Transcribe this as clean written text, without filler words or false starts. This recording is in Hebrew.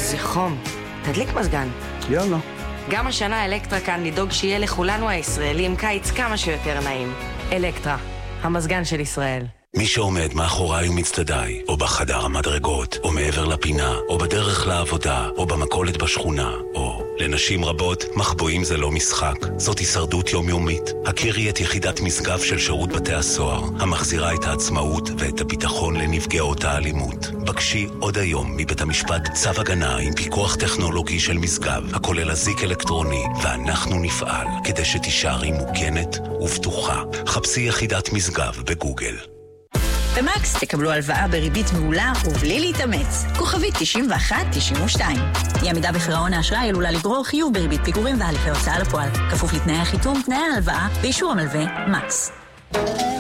איזה חום. תדליק מזגן. יאללה. גם השנה אלקטרה כאן לדאוג שיהיה לכולנו הישראלים קיץ כמה שיותר נעים. אלקטרה, המזגן של ישראל. מי שעומד מאחוריי ומצטדיי, או בחדר המדרגות, או מעבר לפינה, או בדרך לעבודה, או במכולת בשכונה, או לנשים רבות, מחבואים זה לא משחק, זאת הישרדות יומיומית. הכירי את יחידת משגב של שירות בתי הסוהר, המחזירה את העצמאות ואת הביטחון לנפגעות האלימות. בקשי עוד היום מבית המשפט צו הגנה עם פיקוח טכנולוגי של משגב, הכולל אזיק אלקטרוני, ואנחנו נפעל כדי שתישארי מוגנת ובטוחה. חפשי יחידת משגב בגוגל. במקס תקבלו הלוואה בריבית מעולה ובלי להתאמץ. כוכבית 91-92. אי עמידה בפירעון האשראי עלולה לגרור חיוב בריבית פיגורים והליכי הוצאה לפועל. כפוף לתנאי החיתום, תנאי ההלוואה ואישור המלווה מקס.